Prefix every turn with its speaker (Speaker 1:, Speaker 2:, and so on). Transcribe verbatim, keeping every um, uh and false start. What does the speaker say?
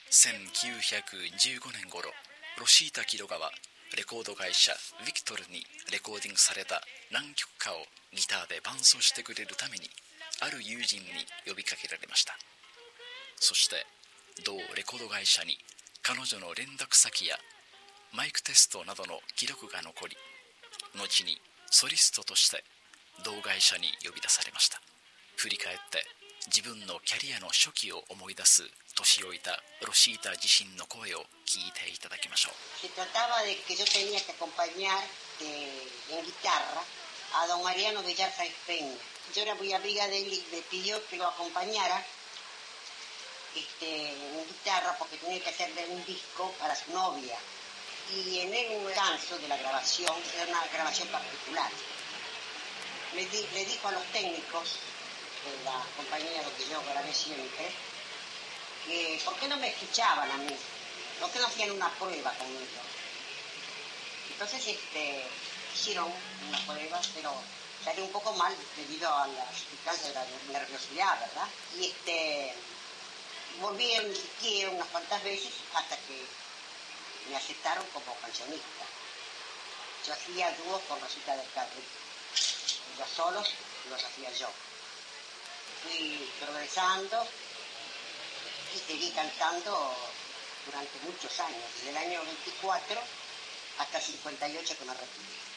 Speaker 1: せんきゅうひゃくじゅうごねん頃、ロシータ・キロガはレコード会社ビクトルにレコーディングされた何曲かをギターで伴奏してくれるためにある友人に呼びかけられました。そして同レコード会社に彼女の連絡先やマイクテストなどの記録が残り、後にソリストとして同会社に呼び出されました。振り返って自分のキャリアの初期を思い出す年老いたロシータ自身の声を聞いていただきましょう。
Speaker 2: Se trataba de que yo tenía que acompañar eh, en guitarra a don Mariano Villar Sáenz Peña. Yo era muy amiga de él y me pidió que lo acompañara este, en guitarra porque tenía que hacerle un disco para su novia. Y en el canso de la grabación, era una grabación particular, le, di, le dijo a los técnicos de la compañía donde yo grabé siempre, que por qué no me escuchaban a mí, por qué no hacían una prueba conmigo. Entonces este, hicieron una prueba, pero salió un poco mal debido a la circunstancia de la nerviosidad, ¿verdad? Y este, volví a insistir unas cuantas veces hasta que me aceptaron como cancionista. Yo hacía dúos con Rosita del Carril, los solos los hacía yo. Fui progresando y seguí cantando durante muchos años, desde el año veinticuatro hasta cincuenta y ocho que me retiré.